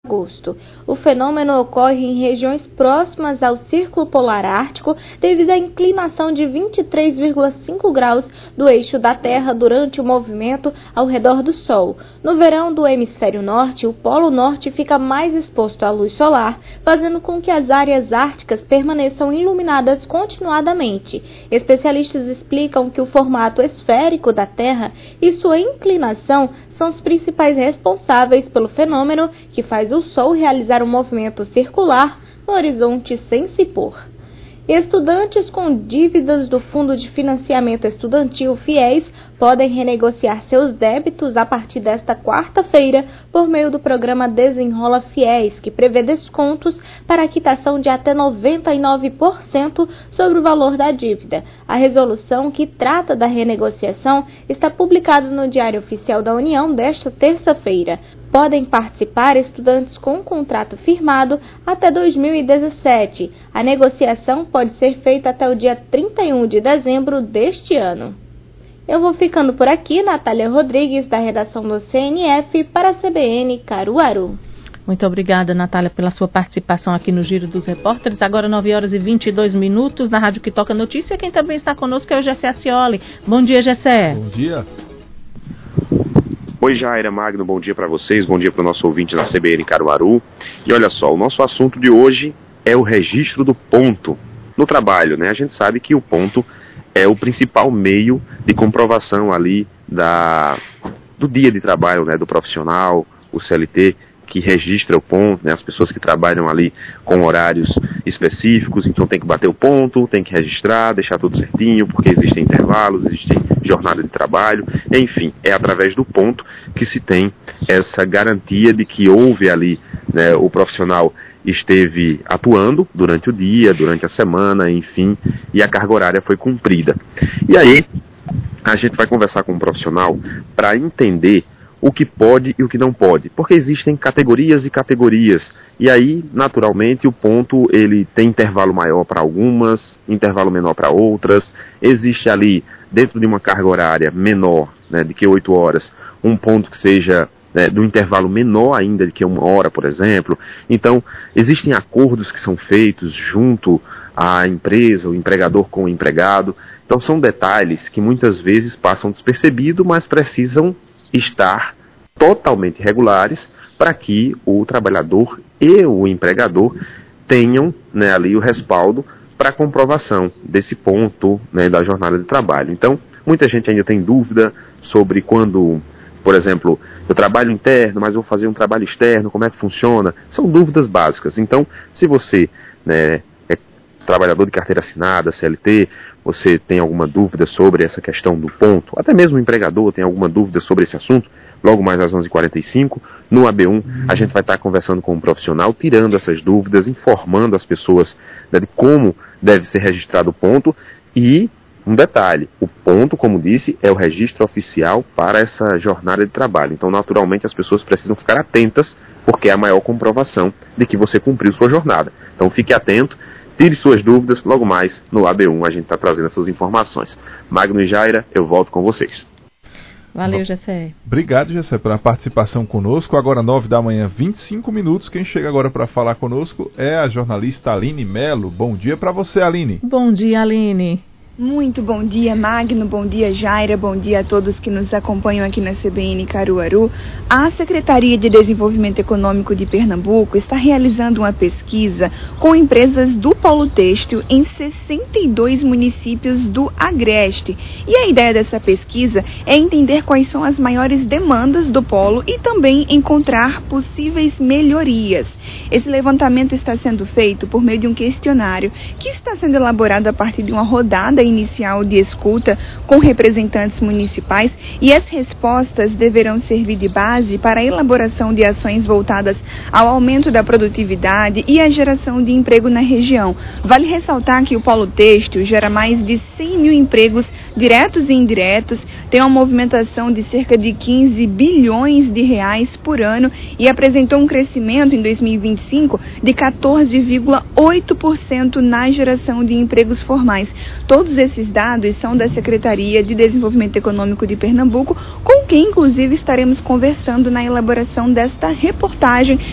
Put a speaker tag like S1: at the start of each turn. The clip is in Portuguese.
S1: agosto. O fenômeno ocorre em regiões próximas ao Círculo Polar Ártico devido à inclinação de 23,5 graus do eixo da Terra durante o movimento ao redor do Sol. No verão do hemisfério norte, o Polo Norte fica mais exposto à luz solar, fazendo com que as áreas árticas permaneçam iluminadas continuadamente. Especialistas explicam que o formato esférico da Terra e sua inclinação são os principais responsáveis pelo fenômeno que faz o Sol realizar um movimento circular no horizonte sem se pôr. Estudantes com dívidas do Fundo de Financiamento Estudantil FIES podem renegociar seus débitos a partir desta quarta-feira por meio do programa Desenrola FIES, que prevê descontos para a quitação de até 99% sobre o valor da dívida. A resolução que trata da renegociação está publicada no Diário Oficial da União desta terça-feira. Podem participar estudantes com contrato firmado até 2017. A negociação pode ser feita até o dia 31 de dezembro deste ano. Eu vou ficando por aqui, Natália Rodrigues, da redação do CNF, para a CBN Caruaru.
S2: Muito obrigada, Natália, pela sua participação aqui no Giro dos Repórteres. Agora 9h22 na Rádio que Toca Notícia. Quem também está conosco é o Gessé Acioli. Bom dia, Gessé.
S3: Bom dia.
S4: Oi, Jaira, Magno, bom dia para vocês, bom dia para o nosso ouvinte na CBN Caruaru. E olha só, o nosso assunto de hoje é o registro do ponto no trabalho, né? A gente sabe que o ponto é o principal meio de comprovação ali do dia de trabalho, né, do profissional, o CLT, que registra o ponto, né, as pessoas que trabalham ali com horários específicos, então tem que bater o ponto, tem que registrar, deixar tudo certinho, porque existem intervalos, existem jornada de trabalho, enfim, é através do ponto que se tem essa garantia de que houve ali, né, o profissional esteve atuando durante o dia, durante a semana, enfim, e a carga horária foi cumprida. E aí, a gente vai conversar com um profissional para entender o que pode e o que não pode, porque existem categorias e categorias, e aí, naturalmente, o ponto ele tem intervalo maior para algumas, intervalo menor para outras, existe ali, dentro de uma carga horária menor, né, de que 8 horas, um ponto que seja do intervalo menor ainda de que 1 hora, por exemplo. Então, existem acordos que são feitos junto à empresa, o empregador com o empregado, então são detalhes que muitas vezes passam despercebido, mas precisam estar totalmente regulares para que o trabalhador e o empregador tenham, né, ali o respaldo para a comprovação desse ponto, né, da jornada de trabalho. Então, muita gente ainda tem dúvida sobre quando, por exemplo, eu trabalho interno, mas vou fazer um trabalho externo, como é que funciona? São dúvidas básicas. Então, se você, né, é trabalhador de carteira assinada, CLT, você tem alguma dúvida sobre essa questão do ponto, até mesmo o empregador tem alguma dúvida sobre esse assunto, logo mais às 11h45, no AB1, a gente vai estar conversando com um profissional, tirando essas dúvidas, informando as pessoas, né, de como deve ser registrado o ponto. E um detalhe, o ponto, como disse, é o registro oficial para essa jornada de trabalho. Então, naturalmente, as pessoas precisam ficar atentas, porque é a maior comprovação de que você cumpriu sua jornada. Então, fique atento, tire suas dúvidas, logo mais no AB1 a gente está trazendo essas informações. Magno e Jaira, eu volto com vocês.
S2: Valeu, Gessé.
S3: Obrigado, Gessé, pela participação conosco. Agora 9h, 25 minutos. Quem chega agora para falar conosco é a jornalista Aline Melo. Bom dia para você, Aline.
S2: Bom dia, Aline.
S5: Muito bom dia, Magno, bom dia, Jaira, bom dia a todos que nos acompanham aqui na CBN Caruaru. A Secretaria de Desenvolvimento Econômico de Pernambuco está realizando uma pesquisa com empresas do polo têxtil em 62 municípios do Agreste. E a ideia dessa pesquisa é entender quais são as maiores demandas do polo e também encontrar possíveis melhorias. Esse levantamento está sendo feito por meio de um questionário que está sendo elaborado a partir de uma rodada inicial de escuta com representantes municipais, e as respostas deverão servir de base para a elaboração de ações voltadas ao aumento da produtividade e à geração de emprego na região. Vale ressaltar que o polo têxtil gera mais de 100 mil empregos diretos e indiretos, tem uma movimentação de cerca de 15 bilhões de reais por ano e apresentou um crescimento em 2025 de 14,8% na geração de empregos formais. Todos esses dados são da Secretaria de Desenvolvimento Econômico de Pernambuco, com quem inclusive estaremos conversando na elaboração desta reportagem